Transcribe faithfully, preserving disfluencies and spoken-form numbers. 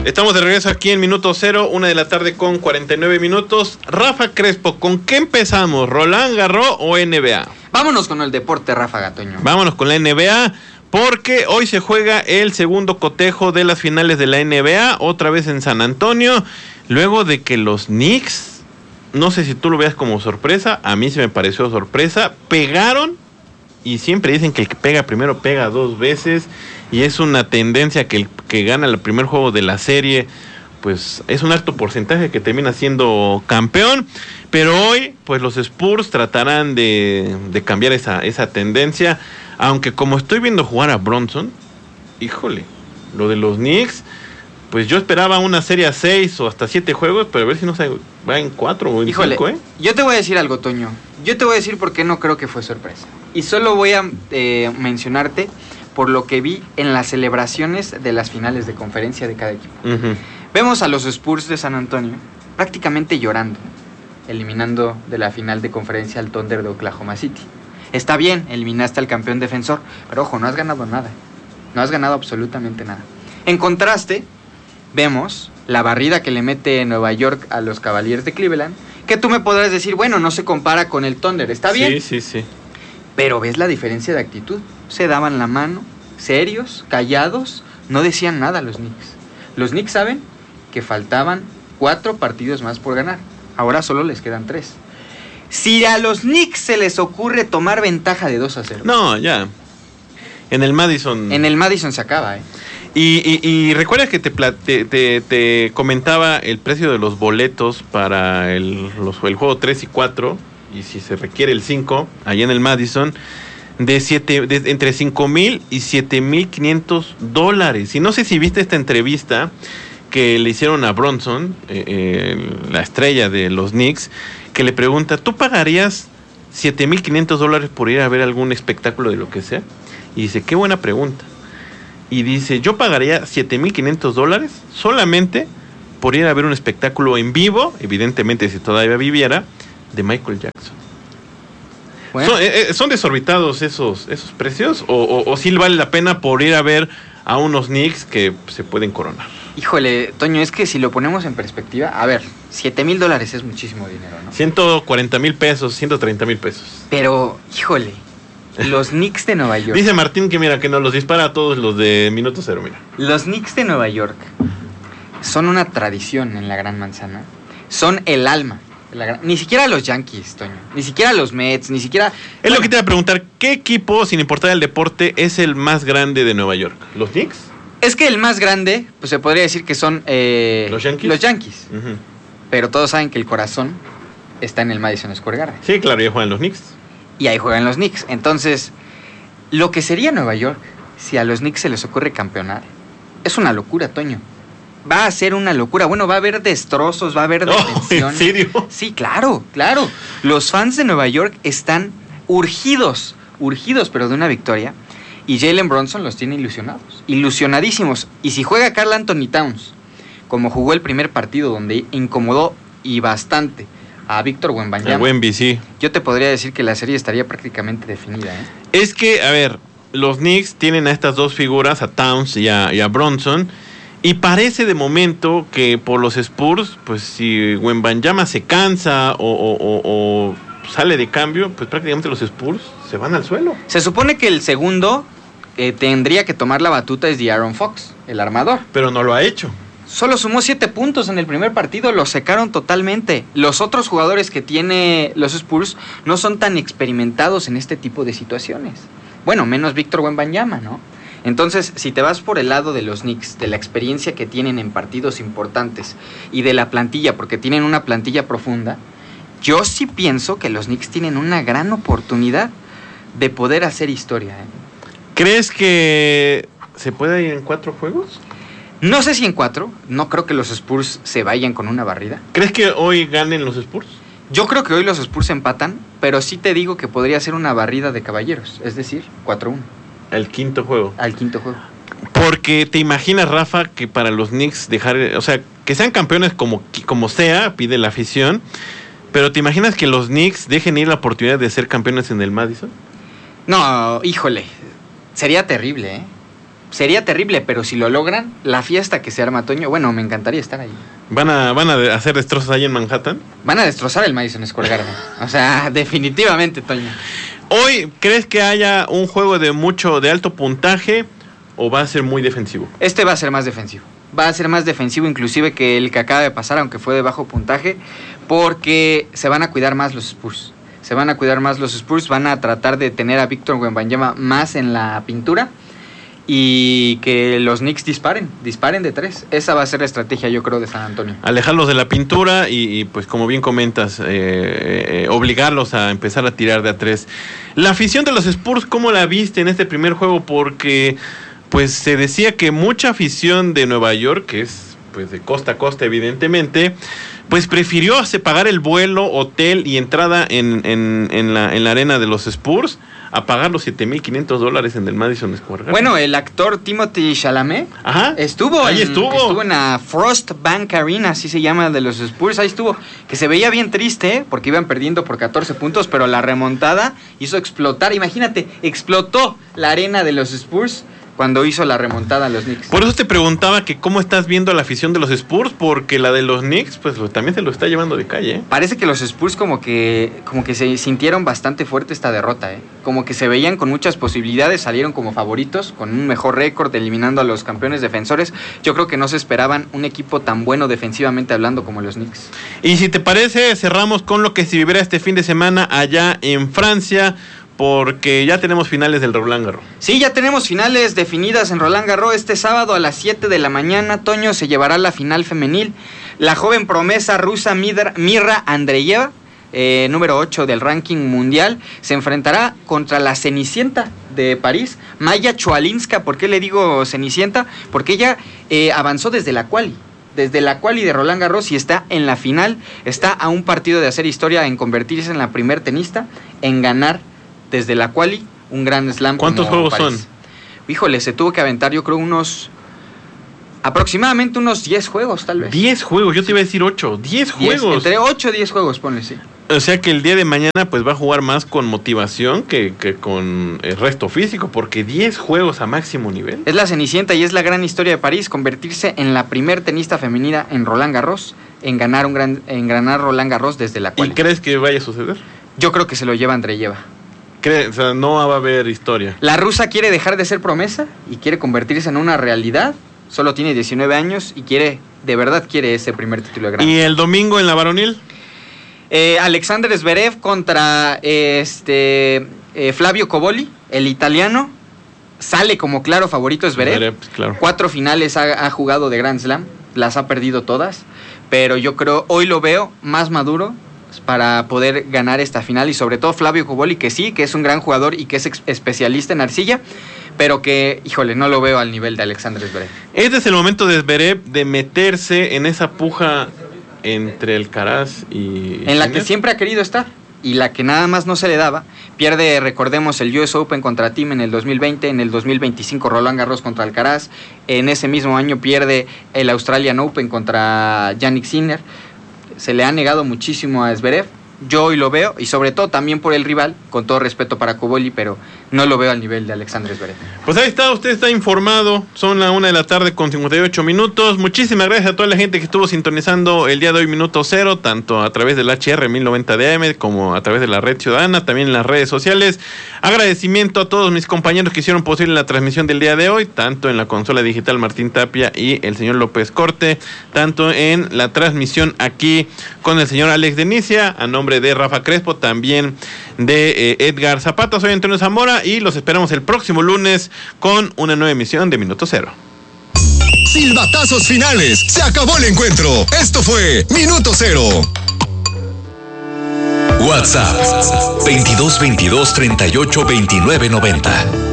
Estamos de regreso aquí en Minuto Cero, una de la tarde con cuarenta y nueve minutos. Rafa Crespo, ¿con qué empezamos? ¿Roland Garros o N B A? Vámonos con el deporte, Rafa Gatoño. Vámonos con la N B A, porque hoy se juega el segundo cotejo de las finales de la N B A, otra vez en San Antonio, luego de que los Knicks, no sé si tú lo veas como sorpresa, a mí se me pareció sorpresa, pegaron, y siempre dicen que el que pega primero pega dos veces, y es una tendencia que el que gana el primer juego de la serie, pues es un alto porcentaje que termina siendo campeón. Pero hoy, pues los Spurs tratarán de, de cambiar esa, esa tendencia, aunque como estoy viendo jugar a Bronson, híjole, lo de los Knicks, pues yo esperaba una serie a seis o hasta siete juegos, pero a ver si no se va en cuatro o en Híjole, cinco, ¿eh? Yo te voy a decir algo, Toño. Yo te voy a decir por qué no creo que fue sorpresa. Y solo voy a eh, mencionarte por lo que vi en las celebraciones de las finales de conferencia de cada equipo. Uh-huh. Vemos a los Spurs de San Antonio prácticamente llorando, eliminando de la final de conferencia al Thunder de Oklahoma City. Está bien, eliminaste al campeón defensor, pero ojo, no has ganado nada. No has ganado absolutamente nada. En contraste, vemos la barrida que le mete Nueva York a los Cavaliers de Cleveland, que tú me podrás decir, bueno, no se compara con el Thunder, ¿está bien? Sí, sí, sí. Pero ves la diferencia de actitud. Se daban la mano, serios, callados, no decían nada los Knicks. Los Knicks saben que faltaban cuatro partidos más por ganar. Ahora solo les quedan tres. Si a los Knicks se les ocurre tomar ventaja de dos a cero. No, ya. En el Madison. En el Madison se acaba, ¿eh? Y, y, y recuerda que te, te, te, te comentaba el precio de los boletos para el, los, el juego tres y cuatro, y si se requiere el cinco, allá en el Madison, de siete, de, entre cinco mil y siete mil quinientos dólares. Y no sé si viste esta entrevista que le hicieron a Bronson, eh, eh, la estrella de los Knicks, que le pregunta, ¿tú pagarías siete mil quinientos dólares por ir a ver algún espectáculo de lo que sea? Y dice, qué buena pregunta. Y dice, yo pagaría siete mil quinientos dólares solamente por ir a ver un espectáculo en vivo, evidentemente si todavía viviera, de Michael Jackson. Bueno. ¿Son, eh, ¿Son desorbitados esos, esos precios? ¿O, o, o sí vale la pena por ir a ver a unos Knicks que se pueden coronar? Híjole, Toño, es que si lo ponemos en perspectiva, a ver, siete mil dólares es muchísimo dinero, ¿no? ciento cuarenta mil pesos, ciento treinta mil pesos. Pero, híjole, los Knicks de Nueva York. Dice Martín que mira, que nos los dispara a todos los de Minuto Cero, mira. Los Knicks de Nueva York son una tradición en la Gran Manzana. Son el alma. La gran... Ni siquiera los Yankees, Toño. Ni siquiera los Mets, ni siquiera... Es bueno, lo que te iba a preguntar. ¿Qué equipo, sin importar el deporte, es el más grande de Nueva York? ¿Los Knicks? Es que el más grande, pues se podría decir que son... Eh, ¿Los Yankees? Los Yankees. Uh-huh. Pero todos saben que el corazón está en el Madison Square Garden. Sí, claro, ya juegan los Knicks. Y ahí juegan los Knicks. Entonces, lo que sería Nueva York, si a los Knicks se les ocurre campeonar, es una locura, Toño. Va a ser una locura. Bueno, va a haber destrozos, va a haber detenciones. Oh, ¿en serio? Sí, claro, claro. Los fans de Nueva York están urgidos, urgidos, pero de una victoria. Y Jalen Bronson los tiene ilusionados, ilusionadísimos. Y si juega Karl Anthony Towns, como jugó el primer partido, donde incomodó y bastante a Víctor Wembanyama, El Wemby, sí. yo te podría decir que la serie estaría prácticamente definida, ¿eh? Es que, a ver, los Knicks tienen a estas dos figuras, a Towns y a, y a Bronson, y parece de momento que por los Spurs, pues si Wembanyama se cansa o, o, o, o sale de cambio, pues prácticamente los Spurs se van al suelo. Se supone que el segundo eh, tendría que tomar la batuta es De'Aaron Fox, el armador. Pero no lo ha hecho. Solo sumó siete puntos en el primer partido, lo secaron totalmente. Los otros jugadores que tiene los Spurs no son tan experimentados en este tipo de situaciones. Bueno, menos Víctor Wembanyama, ¿no? Entonces, si te vas por el lado de los Knicks, de la experiencia que tienen en partidos importantes y de la plantilla, porque tienen una plantilla profunda, yo sí pienso que los Knicks tienen una gran oportunidad de poder hacer historia, ¿eh? ¿Crees que se puede ir en cuatro juegos? No sé si en cuatro, no creo que los Spurs se vayan con una barrida. ¿Crees que hoy ganen los Spurs? Yo creo que hoy los Spurs empatan, pero sí te digo que podría ser una barrida de caballeros, es decir, cuatro uno. Al quinto juego. Al quinto juego. Porque te imaginas, Rafa, que para los Knicks dejar, o sea, que sean campeones como, como sea, pide la afición, pero ¿te imaginas que los Knicks dejen ir la oportunidad de ser campeones en el Madison? No, híjole, sería terrible, ¿eh? sería terrible, pero si lo logran, la fiesta que se arma, Toño, bueno, me encantaría estar ahí. ¿Van a, van a hacer destrozos ahí en Manhattan? Van a destrozar el Madison Square Garden. O sea, definitivamente, Toño. Hoy, ¿crees que haya un juego de mucho, de alto puntaje o va a ser muy defensivo? Este va a ser más defensivo. Va a ser más defensivo inclusive que el que acaba de pasar, aunque fue de bajo puntaje, porque se van a cuidar más los Spurs. Se van a cuidar más los Spurs, van a tratar de tener a Víctor Wembanyama más en la pintura y que los Knicks disparen, disparen de tres. Esa va a ser la estrategia, yo creo, de San Antonio. Alejarlos de la pintura y, y pues como bien comentas, eh, eh, obligarlos a empezar a tirar de a tres. La afición de los Spurs, ¿cómo la viste en este primer juego? Porque pues se decía que mucha afición de Nueva York, que es pues de costa a costa evidentemente, pues prefirió pagar el vuelo, hotel y entrada en, en, en, la, en la arena de los Spurs a pagar los siete mil quinientos dólares en el Madison Square Garden. Bueno, el actor Timothée Chalamet Ajá, estuvo, ahí en, estuvo. estuvo en la Frost Bank Arena, así se llama, de los Spurs. Ahí estuvo, que se veía bien triste, ¿eh? Porque iban perdiendo por catorce puntos, pero la remontada hizo explotar, imagínate, explotó la arena de los Spurs cuando hizo la remontada a los Knicks. Por eso te preguntaba que cómo estás viendo la afición de los Spurs, porque la de los Knicks pues también se lo está llevando de calle, ¿eh? Parece que los Spurs como que como que se sintieron bastante fuerte esta derrota, ¿eh? Como que se veían con muchas posibilidades, salieron como favoritos, con un mejor récord, eliminando a los campeones defensores. Yo creo que no se esperaban un equipo tan bueno defensivamente hablando como los Knicks. Y si te parece, cerramos con lo que se vivirá este fin de semana allá en Francia, porque ya tenemos finales del Roland Garros. Sí, ya tenemos finales definidas en Roland Garros. Este sábado a las siete de la mañana, Toño, se llevará la final femenil. La joven promesa rusa Mirra, Mirra Andreeva, eh, número ocho del ranking mundial, se enfrentará contra la Cenicienta de París, Maya Chualinska. ¿Por qué le digo Cenicienta? Porque ella eh, avanzó desde la quali. Desde la quali de Roland Garros y está en la final. Está a un partido de hacer historia, en convertirse en la primer tenista en ganar desde la quali un Grand Slam. ¿Cuántos juegos París. son? Híjole, se tuvo que aventar yo creo unos aproximadamente unos diez juegos tal vez. diez juegos, yo te iba a decir ocho, diez juegos. Entre ocho y diez juegos, ponle, sí. O sea que el día de mañana pues va a jugar más con motivación que, que con el resto físico, porque diez juegos a máximo nivel. Es la Cenicienta y es la gran historia de París, convertirse en la primer tenista femenina en Roland Garros, en ganar un gran, en ganar Roland Garros desde la quali. ¿Y crees que vaya a suceder? Yo creo que se lo lleva Andreeva. ¿Cree? O sea, no va a haber historia. La rusa quiere dejar de ser promesa y quiere convertirse en una realidad. Solo tiene diecinueve años y quiere, de verdad quiere ese primer título de Grand Slam. ¿Y el domingo en la varonil? Eh, Alexander Zverev contra eh, este eh, Flavio Cobolli, el italiano. Sale como claro favorito Zverev. Zverev, claro. Cuatro finales ha, ha jugado de Grand Slam, las ha perdido todas. Pero yo creo, hoy lo veo más maduro para poder ganar esta final, y sobre todo Flavio Cobolli, que sí, que es un gran jugador y que es ex- especialista en arcilla, pero que, híjole, no lo veo al nivel de Alexander Zverev. Este es el momento de Zverev de meterse en esa puja entre Alcaraz y... En la que siempre ha querido estar y la que nada más no se le daba. Pierde, recordemos, el U S Open contra Thiem en el dos mil veinte, en el dos mil veinticinco Roland Garros contra Alcaraz, en ese mismo año pierde el Australian Open contra Jannik Sinner. Se le ha negado muchísimo a Zverev. Yo hoy lo veo, y sobre todo también por el rival, con todo respeto para Cobolli, pero no lo veo al nivel de Alexander Zverev. Pues ahí está, usted está informado. Son la una de la tarde con cincuenta y ocho minutos. Muchísimas gracias a toda la gente que estuvo sintonizando el día de hoy, Minuto Cero, tanto a través del H R mil noventa de A M como a través de la Red Ciudadana, también en las redes sociales. Agradecimiento a todos mis compañeros que hicieron posible la transmisión del día de hoy, tanto en la consola digital Martín Tapia y el señor López Corte, tanto en la transmisión aquí con el señor Alex Denicia, a nombre de Rafa Crespo, también de eh, Edgar Zapata. Soy Antonio Zamora y los esperamos el próximo lunes con una nueva emisión de Minuto Cero. Silbatazos finales, se acabó el encuentro. Esto fue Minuto Cero. WhatsApp veintidós veintidós treinta y ocho veintinueve noventa.